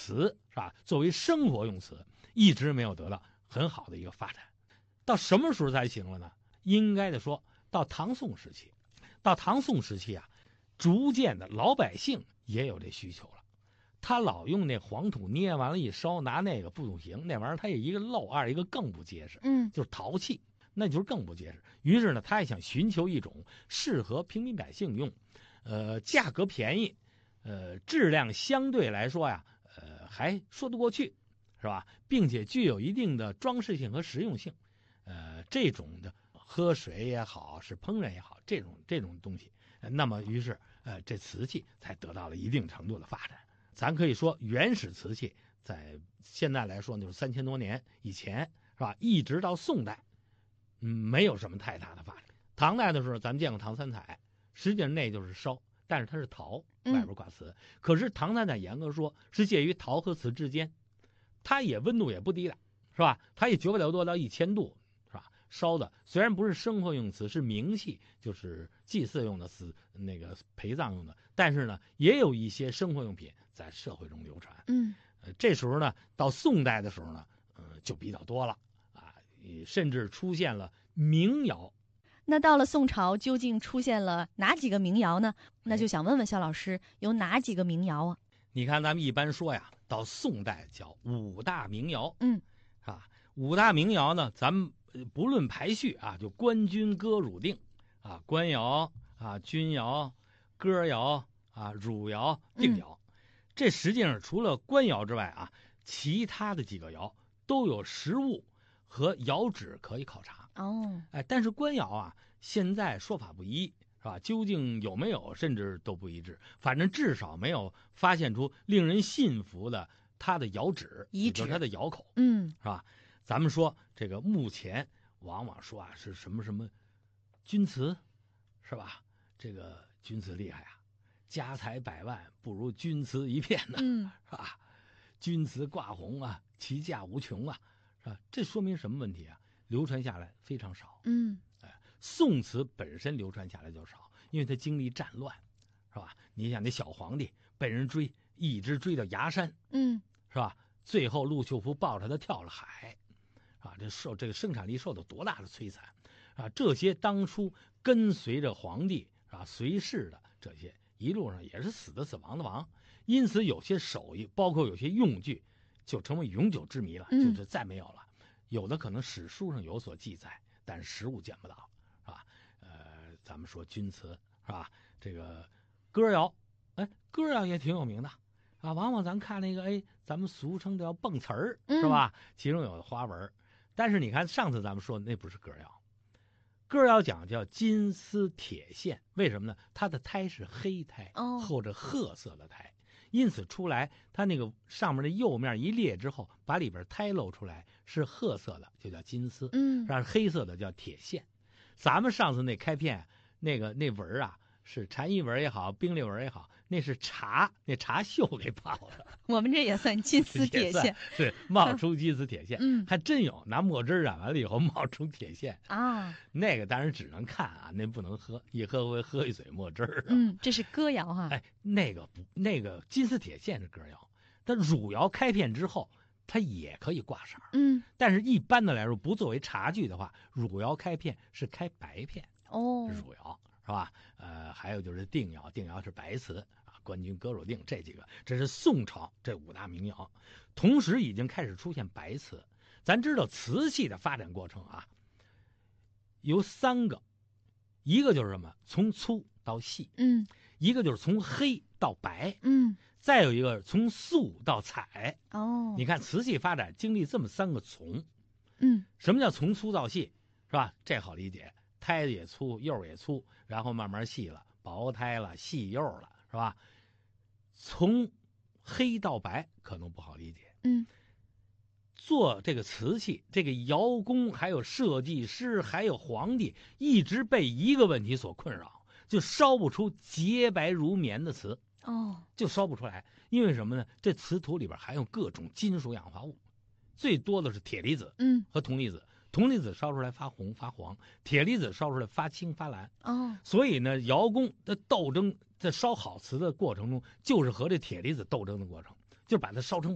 瓷是吧，作为生活用瓷，一直没有得到很好的一个发展。到什么时候才行了呢？应该的说，到唐宋时期。到唐宋时期啊，逐渐的老百姓也有这需求了。他老用那黄土捏完了一烧，拿那个不行，那玩意儿它也一个漏，二一个更不结实，就是陶器，那就是更不结实。于是呢，他也想寻求一种适合平民百姓用，价格便宜，质量相对来说呀，还说得过去，是吧？并且具有一定的装饰性和实用性，这种的喝水也好，是烹饪也好，这种东西，那么于是这瓷器才得到了一定程度的发展。咱可以说，原始瓷器在现在来说就是3000多年以前，是吧？一直到宋代，没有什么太大的发展。唐代的时候，咱们见过唐三彩，实际上那就是烧，但是它是陶，外边挂瓷。可是唐三彩严格说是介于陶和瓷之间，它也温度也不低的，是吧？它也900多到1000度，是吧？烧的虽然不是生活用瓷，是冥器，就是祭祀用的瓷，那个陪葬用的，但是呢，也有一些生活用品在社会中流传。这时候呢，到宋代的时候呢，就比较多了啊，甚至出现了民谣。 那到了宋朝，究竟出现了哪几个民谣呢？那就想问问肖老师，有哪几个民谣啊？ 你看，咱们一般说呀，到宋代叫五大民谣，五大民谣呢，咱们不论排序啊，就官军歌汝定啊，官谣啊，军谣、歌谣啊，汝谣、定谣。这实际上除了官谣之外啊，其他的几个谣都有实物和谣址可以考察。但是官谣啊，现在说法不一，是吧？究竟有没有，甚至都不一致。反正至少没有发现出令人信服的它的谣址，也就是它的谣口，是吧？咱们说这个目前往往说啊是什么什么军词，是吧？这个军词厉害啊，家财百万不如军词一片呢，是吧？军词挂红啊，其价无穷啊，是吧？这说明什么问题啊？流传下来非常少。宋词本身流传下来就少，因为它经历战乱，是吧？你想那小皇帝被人追，一直追到崖山，是吧？最后陆秀夫抱着他跳了海，啊，这个生产力受到多大的摧残啊！这些当初跟随着皇帝啊随侍的这些，一路上也是死的死，亡的亡，因此有些手艺，包括有些用具，就成为永久之谜了，就是再没有了。有的可能史书上有所记载，但是实物见不到，是吧？咱们说军词，是吧？这个歌谣，歌谣也挺有名的啊。往往咱看那个，咱们俗称的叫蹦词儿，是吧？其中有花纹。但是你看上次咱们说的那不是歌谣，歌谣讲叫金丝铁线，为什么呢？它的胎是黑胎，或者褐色的胎。因此出来，它那个上面的釉面一裂之后，把里边胎露出来是褐色的，就叫金丝；是黑色的叫铁线。咱们上次那开片那纹啊，是蝉翼纹也好，冰裂纹也好，那是那茶锈给泡的。 我们这也算金丝铁线， 是冒出金丝铁线。还真有拿墨汁染完了以后冒出铁线啊。 那个当然只能看啊，那不能喝，一喝会喝一嘴墨汁儿。 这是歌谣哈。 那个金丝铁线是歌谣，但汝窑开片之后，它也可以挂色。但是一般的来说，不作为茶具的话，汝窑开片是开白片。汝窑是吧？还有就是定窑，定窑是白瓷啊，官军歌汝定这几个，这是宋朝这五大民谣。同时已经开始出现白瓷。咱知道瓷器的发展过程啊，有3个，一个就是什么？从粗到细，一个就是从黑到白，再有一个从素到彩。你看瓷器发展经历这么3个从，什么叫从粗到细，是吧？这好理解，胎也粗，釉也粗，然后慢慢细了，薄胎了，细釉了，是吧？从黑到白可能不好理解。做这个瓷器，这个窑工还有设计师还有皇帝一直被一个问题所困扰，就烧不出洁白如棉的瓷。就烧不出来。因为什么呢？这瓷土里边含有各种金属氧化物，最多的是铁离子和铜离子。铜离子烧出来发红发黄，铁离子烧出来发青发蓝。所以呢，窑工的斗争在烧好瓷的过程中，就是和这铁离子斗争的过程，就是把它烧成